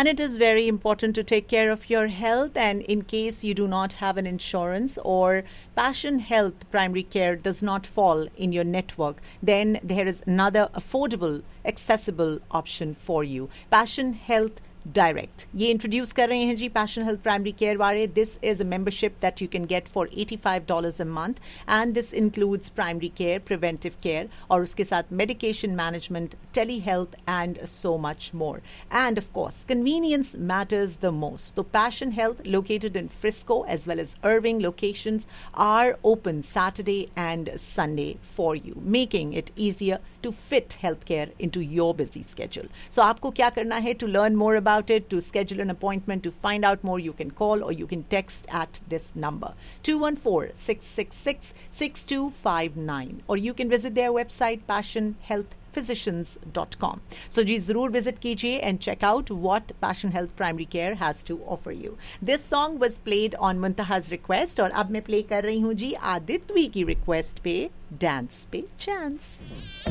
And it is very important to take care of your health. And in case you do not have an insurance or Passion Health Primary Care does not fall in your network, then there is another affordable, accessible option for you. Passion Health Direct. ये introduce कर रहे हैं जी passion health primary care वाले. This is a membership that you can get for $85 a month and this includes primary care, preventive care और उसके साथ medication management, tele health and so much more. End of course convenience matters the most. तो passion health located in Frisco as well as अर्विंग locations are open Saturday and Sunday for you, making it easier to fit healthcare into your busy schedule. So आपको क्या करना है to learn more about it, to schedule an appointment, to find out more, you can call or you can text at this number 214-666-6259 or you can visit their website passionhealthphysicians.com. So जी जरूर visit कीजिए and check out what Passion Health Primary Care has to offer you. This song was played on Muntaha's request और अब मैं play कर रही हूँ जी आदित्य की request पे Dance पे Chance.